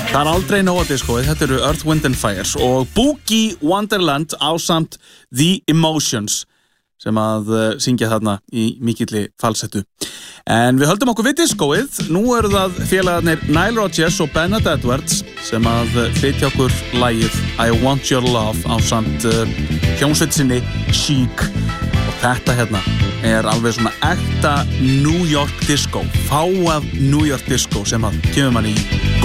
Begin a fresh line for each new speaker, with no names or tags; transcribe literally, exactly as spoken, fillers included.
Það er aldrei nóg að diskóið, þetta eru Earth, Wind and Fire og Boogie Wonderland ásamt The Emotions sem að uh, syngja þarna í mikilli falsettu. En við höldum okkur við diskóið, nú eru það félagarnir Nile Rodgers og Bernard Edwards sem að flytja okkur lagið I Want Your Love ásamt uh, hljómsveit sinni Chic og þetta hérna er alveg svona ekta New York disco, fáað New York disco sem að kemur manni í